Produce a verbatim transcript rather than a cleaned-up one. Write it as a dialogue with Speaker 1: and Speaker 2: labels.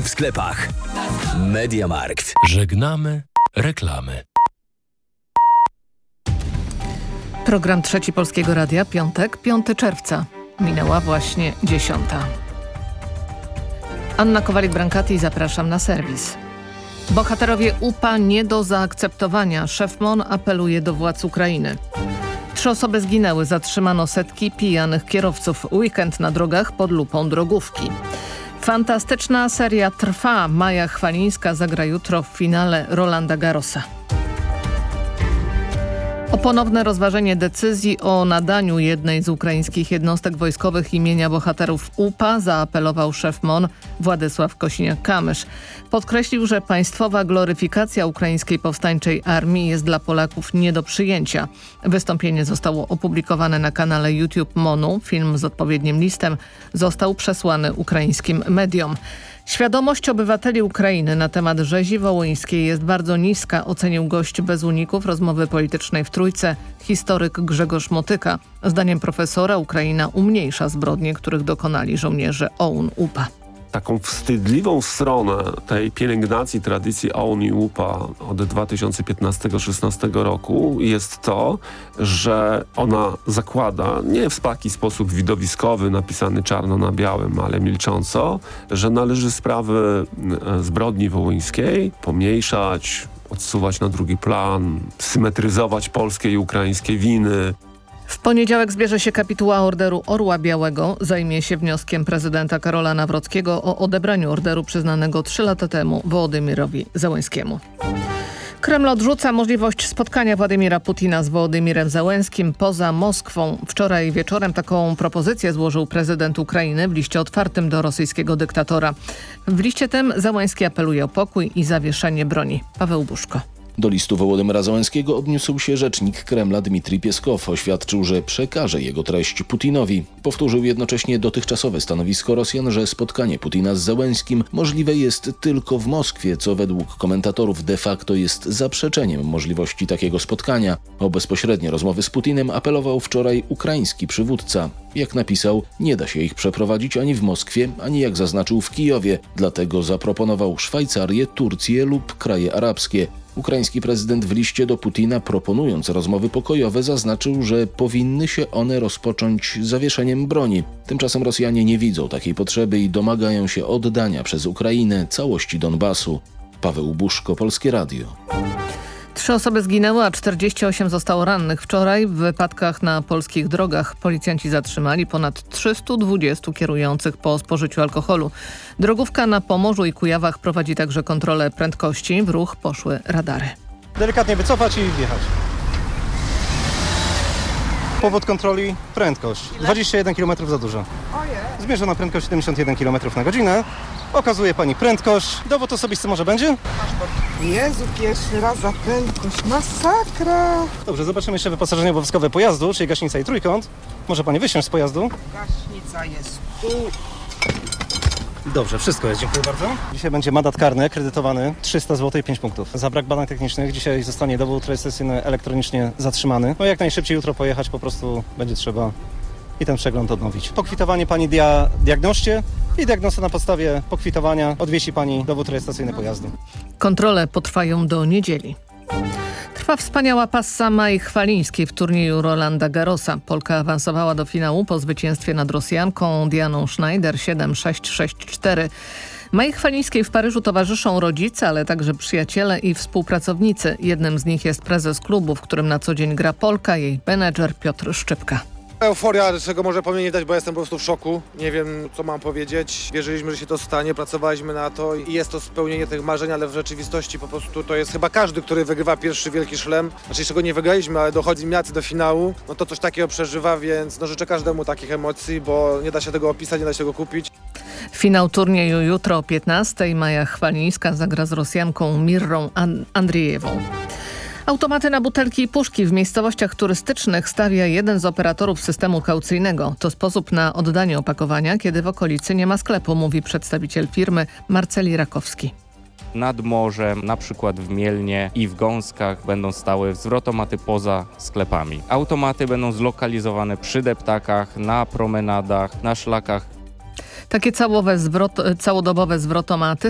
Speaker 1: w sklepach. MediaMarkt.
Speaker 2: Żegnamy reklamy.
Speaker 3: Program Trzeci Polskiego Radia, piątek, piątego czerwca. Minęła właśnie dziesiąta. Anna Kowalik-Brankati, zapraszam na serwis. Bohaterowie U P A nie do zaakceptowania. Szef M O N apeluje do władz Ukrainy. Trzy osoby zginęły, zatrzymano setki pijanych kierowców. Weekend na drogach pod lupą drogówki. Fantastyczna seria trwa. Maja Chwalińska zagra jutro w finale Rolanda Garrosa. O ponowne rozważenie decyzji o nadaniu jednej z ukraińskich jednostek wojskowych imienia bohaterów U P A zaapelował szef M O N Władysław Kosiniak-Kamysz. Podkreślił, że państwowa gloryfikacja ukraińskiej powstańczej armii jest dla Polaków nie do przyjęcia. Wystąpienie zostało opublikowane na kanale YouTube M O N-u. Film z odpowiednim listem został przesłany ukraińskim mediom. Świadomość obywateli Ukrainy na temat rzezi wołyńskiej jest bardzo niska, ocenił gość bez uników rozmowy politycznej w Trójce, historyk Grzegorz Motyka. Zdaniem profesora Ukraina umniejsza zbrodnie, których dokonali żołnierze O U N U P A.
Speaker 4: Taką wstydliwą stronę tej pielęgnacji tradycji O U N i U P A od dwa tysiące piętnastego do dwa tysiące szesnastego roku jest to, że ona zakłada, nie w taki sposób widowiskowy, napisany czarno na białym, ale milcząco, że należy sprawy zbrodni wołyńskiej pomniejszać, odsuwać na drugi plan, symetryzować polskie i ukraińskie winy.
Speaker 3: W poniedziałek zbierze się kapituła Orderu Orła Białego. Zajmie się wnioskiem prezydenta Karola Nawrockiego o odebraniu orderu przyznanego trzy lata temu Wołodymyrowi Zełenskiemu. Kreml odrzuca możliwość spotkania Władimira Putina z Wołodymirem Zełenskim poza Moskwą. Wczoraj wieczorem taką propozycję złożył prezydent Ukrainy w liście otwartym do rosyjskiego dyktatora. W liście tym Zełenski apeluje o pokój i zawieszenie broni. Paweł Buszko.
Speaker 5: Do listu Wołodymyra Zełenskiego odniósł się rzecznik Kremla Dmitrij Pieskow. Oświadczył, że przekaże jego treść Putinowi. Powtórzył jednocześnie dotychczasowe stanowisko Rosjan, że spotkanie Putina z Zełenskim możliwe jest tylko w Moskwie, co według komentatorów de facto jest zaprzeczeniem możliwości takiego spotkania. O bezpośrednie rozmowy z Putinem apelował wczoraj ukraiński przywódca. Jak napisał, nie da się ich przeprowadzić ani w Moskwie, ani jak zaznaczył w Kijowie. Dlatego zaproponował Szwajcarię, Turcję lub kraje arabskie. Ukraiński prezydent w liście do Putina, proponując rozmowy pokojowe, zaznaczył, że powinny się one rozpocząć zawieszeniem broni. Tymczasem Rosjanie nie widzą takiej potrzeby i domagają się oddania przez Ukrainę całości Donbasu. Paweł Buszko, Polskie Radio.
Speaker 3: Trzy osoby zginęły, a czterdzieści osiem zostało rannych. Wczoraj w wypadkach na polskich drogach policjanci zatrzymali ponad trzystu dwudziestu kierujących po spożyciu alkoholu. Drogówka na Pomorzu i Kujawach prowadzi także kontrolę prędkości. W ruch poszły radary.
Speaker 6: Delikatnie wycofać i wjechać. Powód kontroli prędkość. dwadzieścia jeden kilometrów za dużo. Zmierzona prędkość siedemdziesiąt jeden kilometrów na godzinę. Okazuje pani prędkość. Dowód osobisty może będzie?
Speaker 7: Jezu, pierwszy raz za prędkość. Masakra!
Speaker 6: Dobrze, zobaczymy jeszcze wyposażenie obowiązkowe pojazdu, czyli gaśnica i trójkąt. Może pani wysiąść z pojazdu?
Speaker 7: Gaśnica jest tu.
Speaker 6: Dobrze, wszystko jest, dziękuję bardzo. Dzisiaj będzie mandat karny kredytowany trzysta złotych i pięć punktów. Za brak badań technicznych dzisiaj zostanie dowód rejestracyjny elektronicznie zatrzymany. No jak najszybciej jutro pojechać po prostu będzie trzeba i ten przegląd odnowić. Pokwitowanie pani dia diagnoście i diagnoza na podstawie pokwitowania odwiesi pani dowód rejestracyjny pojazdu.
Speaker 3: Kontrole potrwają do niedzieli. Trwa wspaniała passa Mai Chwalińskiej w turnieju Rolanda Garrosa. Polka awansowała do finału po zwycięstwie nad Rosjanką Dianą Schneider siedem sześć sześć cztery. Mai Chwalińskiej w Paryżu towarzyszą rodzice, ale także przyjaciele i współpracownicy. Jednym z nich jest prezes klubu, w którym na co dzień gra Polka, jej menedżer Piotr Szczypka.
Speaker 8: Euforia, czego może po mnie nie dać, bo jestem po prostu w szoku. Nie wiem, co mam powiedzieć. Wierzyliśmy, że się to stanie, pracowaliśmy na to i jest to spełnienie tych marzeń, ale w rzeczywistości po prostu to jest chyba każdy, który wygrywa pierwszy wielki szlem. Znaczy, jeszcze go nie wygraliśmy, ale dochodzi miacy do finału, no to coś takiego przeżywa, więc no życzę każdemu takich emocji, bo nie da się tego opisać, nie da się tego kupić.
Speaker 3: Finał turnieju jutro o piętnastej. Maja Chwalińska zagra z Rosjanką Mirrą An- Andrijewą. Automaty na butelki i puszki w miejscowościach turystycznych stawia jeden z operatorów systemu kaucyjnego. To sposób na oddanie opakowania, kiedy w okolicy nie ma sklepu, mówi przedstawiciel firmy Marceli Rakowski.
Speaker 9: Nad morzem, na przykład w Mielnie i w Gąskach będą stały zwrotomaty poza sklepami. Automaty będą zlokalizowane przy deptakach, na promenadach, na szlakach.
Speaker 3: Takie całowe zwrot, całodobowe zwrotomaty